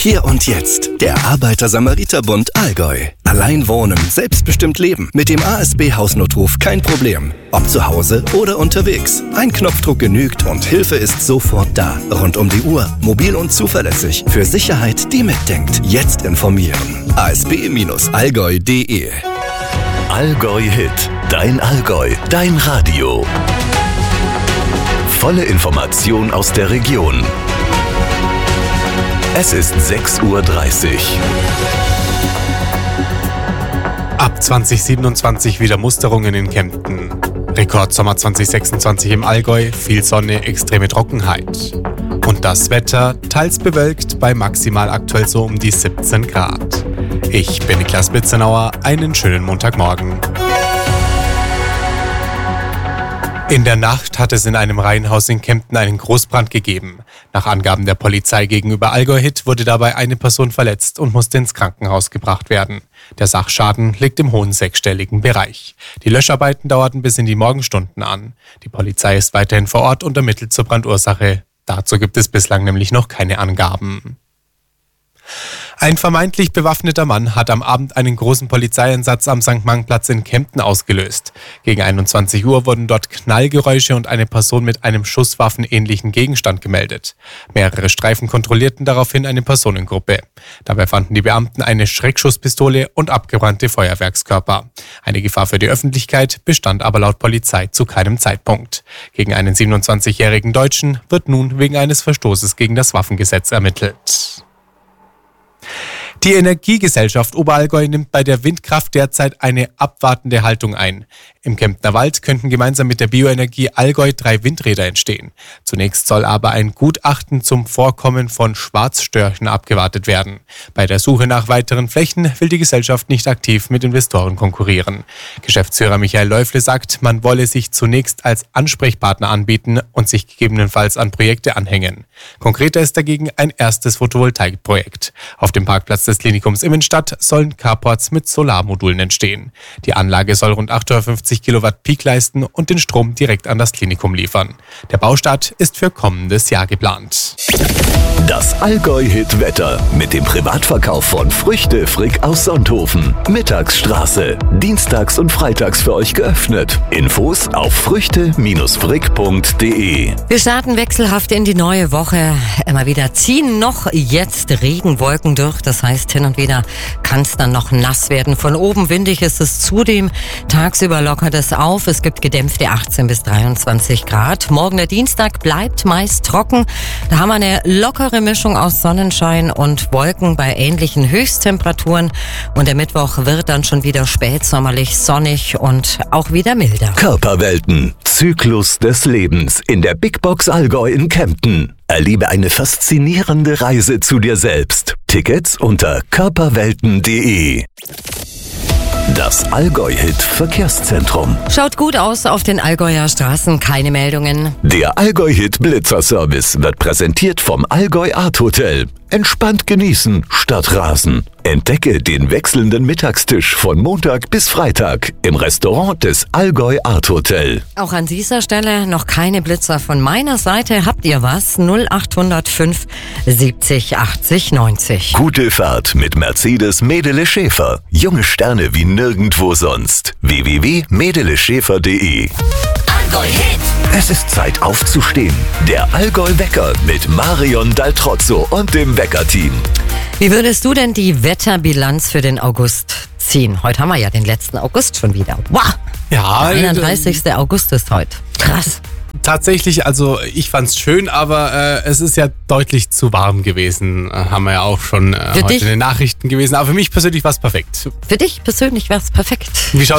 Hier und jetzt, der Arbeiter-Samariter-Bund Allgäu. Allein wohnen, selbstbestimmt leben. Mit dem ASB-Hausnotruf kein Problem. Ob zu Hause oder unterwegs. Ein Knopfdruck genügt und Hilfe ist sofort da. Rund um die Uhr, mobil und zuverlässig. Für Sicherheit, die mitdenkt. Jetzt informieren. asb-allgäu.de. Allgäu Hit. Dein Allgäu. Dein Radio. Volle Information aus der Region. Es ist 6:30 Uhr. Ab 2027 wieder Musterungen in Kempten. Rekordsommer 2026 im Allgäu, viel Sonne, extreme Trockenheit. Und das Wetter teils bewölkt bei maximal aktuell so um die 17 Grad. Ich bin Niklas Blitzenauer, einen schönen Montagmorgen. In der Nacht hat es in einem Reihenhaus in Kempten einen Großbrand gegeben. Nach Angaben der Polizei gegenüber Allgäu Hit wurde dabei eine Person verletzt und musste ins Krankenhaus gebracht werden. Der Sachschaden liegt im hohen sechsstelligen Bereich. Die Löscharbeiten dauerten bis in die Morgenstunden an. Die Polizei ist weiterhin vor Ort und ermittelt zur Brandursache. Dazu gibt es bislang nämlich noch keine Angaben. Ein vermeintlich bewaffneter Mann hat am Abend einen großen Polizeieinsatz am St.-Mang-Platz in Kempten ausgelöst. Gegen 21 Uhr wurden dort Knallgeräusche und eine Person mit einem schusswaffenähnlichen Gegenstand gemeldet. Mehrere Streifen kontrollierten daraufhin eine Personengruppe. Dabei fanden die Beamten eine Schreckschusspistole und abgebrannte Feuerwerkskörper. Eine Gefahr für die Öffentlichkeit bestand aber laut Polizei zu keinem Zeitpunkt. Gegen einen 27-jährigen Deutschen wird nun wegen eines Verstoßes gegen das Waffengesetz ermittelt. Die Energiegesellschaft Oberallgäu nimmt bei der Windkraft derzeit eine abwartende Haltung ein. Im Kemptner Wald könnten gemeinsam mit der Bioenergie Allgäu 3 Windräder entstehen. Zunächst soll aber ein Gutachten zum Vorkommen von Schwarzstörchen abgewartet werden. Bei der Suche nach weiteren Flächen will die Gesellschaft nicht aktiv mit Investoren konkurrieren. Geschäftsführer Michael Läufle sagt, man wolle sich zunächst als Ansprechpartner anbieten und sich gegebenenfalls an Projekte anhängen. Konkreter ist dagegen ein erstes Photovoltaikprojekt. Auf dem Parkplatz des Klinikums Immenstadt sollen Carports mit Solarmodulen entstehen. Die Anlage soll rund 850 Kilowatt Peak leisten und den Strom direkt an das Klinikum liefern. Der Baustart ist für kommendes Jahr geplant. Das Allgäu-Hit-Wetter mit dem Privatverkauf von Früchte Frick aus Sonthofen. Mittagsstraße. Dienstags und freitags für euch geöffnet. Infos auf früchte-frick.de. Wir starten wechselhaft in die neue Woche. Immer wieder ziehen noch jetzt Regenwolken durch. Das heißt, hin und wieder kann es dann noch nass werden. Von oben windig ist es zudem. Tagsüber lockert es auf. Es gibt gedämpfte 18 bis 23 Grad. Morgen der Dienstag bleibt meist trocken. Da haben wir eine lockere Mischung aus Sonnenschein und Wolken bei ähnlichen Höchsttemperaturen. Und der Mittwoch wird dann schon wieder spätsommerlich sonnig und auch wieder milder. Körperwelten. Zyklus des Lebens in der Big Box Allgäu in Kempten. Erlebe eine faszinierende Reise zu dir selbst. Tickets unter körperwelten.de. Das Allgäu-Hit-Verkehrszentrum. Schaut gut aus auf den Allgäuer Straßen, keine Meldungen. Der Allgäu-Hit-Blitzer-Service wird präsentiert vom Allgäu Art Hotel. Entspannt genießen statt rasen. Entdecke den wechselnden Mittagstisch von Montag bis Freitag im Restaurant des Allgäu Art Hotel. Auch an dieser Stelle noch keine Blitzer von meiner Seite. Habt ihr was? 0805 70 80 90. Gute Fahrt mit Mercedes Medele Schäfer. Junge Sterne wie nirgendwo sonst. www.medeleschäfer.de. Allgäu Hit. Es ist Zeit aufzustehen. Der Allgäu-Wecker mit Marion Daltrozzo und dem Wecker-Team. Wie würdest du denn die Wetterbilanz für den August ziehen? Heute haben wir ja den letzten August schon wieder. Wow! Ja, Der 31. August ist heute. Krass. Tatsächlich, also ich fand's schön, aber es ist ja deutlich zu warm gewesen. Haben wir ja auch schon heute in den Nachrichten gewesen. Aber für mich persönlich war's perfekt. Für dich persönlich wäre es perfekt. Wie schaut's